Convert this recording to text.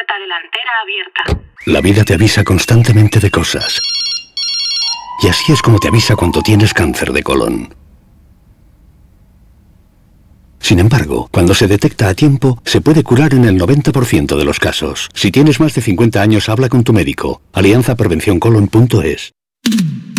puerta delantera abierta. La vida te avisa constantemente de cosas. Y así es como te avisa cuando tienes cáncer de colon. Sin embargo, cuando se detecta a tiempo, se puede curar en el 90% de los casos. Si tienes más de 50 años, habla con tu médico. alianzaprevencioncolon.es